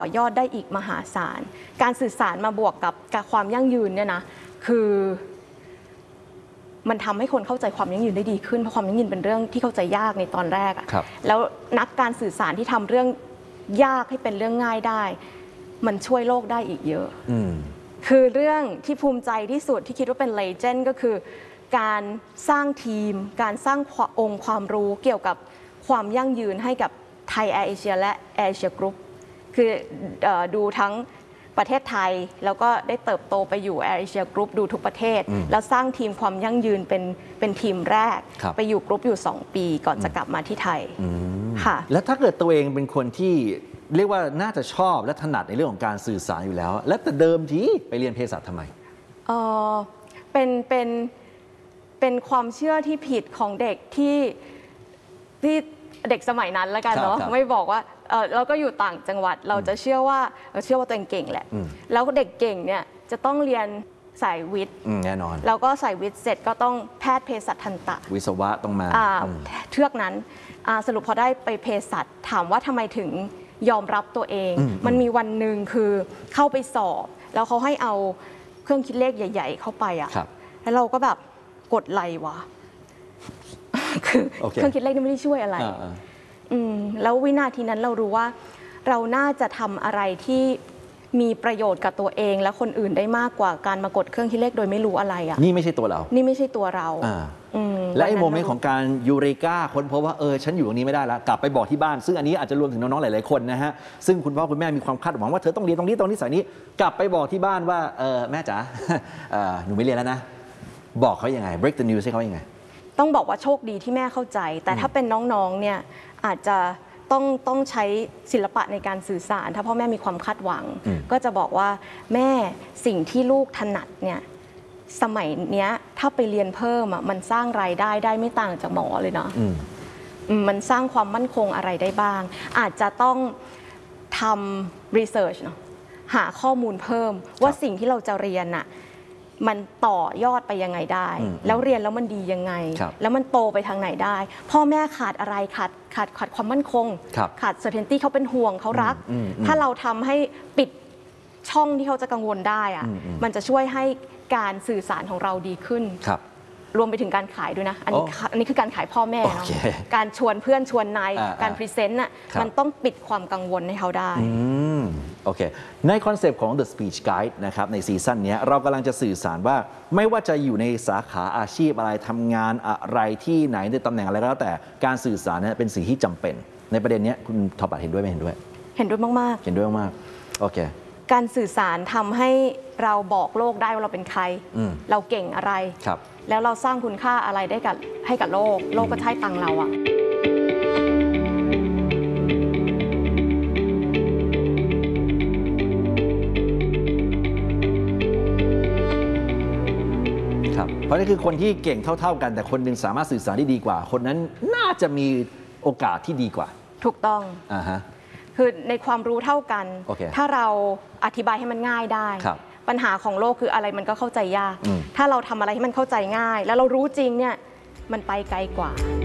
ต่อยอดได้อีกมหาศาลการสื่อสารมาบวกกับความยั่งยืนเนี่ยนะคือมันทำให้คนเข้าใจความยั่งยืนได้ดีขึ้นเพราะความยั่งยืนเป็นเรื่องที่เข้าใจยากในตอนแรกอะแล้วนักการสื่อสารที่ทำเรื่องยากให้เป็นเรื่องง่ายได้มันช่วยโลกได้อีกเยอะคือเรื่องที่ภูมิใจที่สุดที่คิดว่าเป็นเลเจนด์ก็คือการสร้างทีมการสร้างองค์ความรู้เกี่ยวกับความยั่งยืนให้กับไทยแอร์เอเชียและแอร์เอเชียกรุ๊ปคือดูทั้งประเทศไทยแล้วก็ได้เติบโตไปอยู่แอร์เอเชียกรุ๊ปดูทุกประเทศแล้วสร้างทีมความยั่งยืนเป็นทีมแรกไปอยู่กรุ๊ปอยู่2 ปีก่อนจะกลับมาที่ไทยค่ะแล้วถ้าเกิดตัวเองเป็นคนที่เรียกว่าน่าจะชอบและถนัดในเรื่องของการสื่อสารอยู่แล้วและแต่เดิมทีไปเรียนเภสัชทำไมเป็นความเชื่อที่ผิดของเด็กที่เด็กสมัยนั้นแล้วกันเนาะไม่บอกว่าเราก็อยู่ต่างจังหวัดเราจะเชื่อว่าตัวเองเก่งแหละแล้วเด็กเก่งเนี่ยจะต้องเรียนสายวิทย์แน่นอนแล้วก็สายวิทย์เสร็จก็ต้องแพทย์เภสัชทันตะวิศวะต้องมาเทือกนั้นสรุปพอได้ไปเภสัชถามว่าทำไมถึงยอมรับตัวเองมันมีวันหนึ่งคือเข้าไปสอบแล้วเขาให้เอาเครื่องคิดเลขใหญ่ๆเข้าไปอ่ะแล้วเราก็แบบกดไลวะคือเครื่องคิดเลขนี่ไม่ได้ช่วยอะไรแล้ววินาทีนั้นเรารู้ว่าเราน่าจะทำอะไรที่มีประโยชน์กับตัวเองและคนอื่นได้มากกว่าการมากดเครื่องคิดเลขโดยไม่รู้อะไรอ่ะนี่ไม่ใช่ตัวเรานี่ไม่ใช่ตัวเราและไอ้โมเมนต์ของการยูเรกาค้นพบว่าฉันอยู่ตรงนี้ไม่ได้แล้วกลับไปบอกที่บ้านซึ่งอันนี้อาจจะรวมถึงน้องๆหลายๆคนนะฮะซึ่งคุณพ่อคุณแม่มีความคาดหวังว่าเธอต้องเรียนตรงนี้สายนี้กลับไปบอกที่บ้านว่าแม่จ๋าหนูไม่เรียนแล้วนะบอกเขายังไง break the news ให้เขายังไงต้องบอกว่าโชคดีที่แม่เข้าใจแต่ถ้าเป็นน้องๆเนี่ยอาจจะต้องใช้ศิลปะในการสื่อสารถ้าพ่อแม่มีความคาดหวังก็จะบอกว่าแม่สิ่งที่ลูกถนัดเนี่ยสมัยเนี้ยถ้าไปเรียนเพิ่มมันสร้างรายได้ไม่ต่างจากหมอเลยเนาะมันสร้างความมั่นคงอะไรได้บ้างอาจจะต้องทำรีเสิร์ชเนาะหาข้อมูลเพิ่มว่าสิ่งที่เราจะเรียนน่ะมันต่อยอดไปยังไงได้แล้วเรียนแล้วมันดียังไงแล้วมันโตไปทางไหนได้พ่อแม่ขาดอะไรขาดความมั่นคงขาด certainty เขาเป็นห่วงเขารักถ้าเราทำให้ปิดช่องที่เขาจะกังวลได้อะมันจะช่วยให้การสื่อสารของเราดีขึ้นรวมไปถึงการขายด้วยนะอันนี้คือการขายพ่อแม่เนาะการชวนเพื่อนชวนนายการพรีเซนต์น่ะมันต้องปิดความกังวลให้เขาได้โอเคในคอนเซปต์ของ The Speech Guide นะครับในซีซั่นนี้เรากำลังจะสื่อสารว่าไม่ว่าจะอยู่ในสาขาอาชีพอะไรทำงานอะไรที่ไหนในตำแหน่งอะไรก็แล้วแต่การสื่อสารเนี่ยเป็นสิ่งที่จำเป็นในประเด็นนี้คุณทอปัดเห็นด้วยไหมเห็นด้วยมากเห็นด้วยมากโอเคการสื่อสารทำให้เราบอกโลกได้ว่าเราเป็นใครเราเก่งอะไรแล้วเราสร้างคุณค่าอะไรได้ให้กับโลกก็ให้ตังเราอะเพราะนี่คือคนที่เก่งเท่าๆกันแต่คนหนึ่งสามารถสื่อสารได้ดีกว่าคนนั้นน่าจะมีโอกาสที่ดีกว่าถูกต้องคือในความรู้เท่ากันถ้าเราอธิบายให้มันง่ายได้ปัญหาของโลกคืออะไรมันก็เข้าใจยากถ้าเราทำอะไรให้มันเข้าใจง่ายแล้วเรารู้จริงเนี่ยมันไปไกลกว่า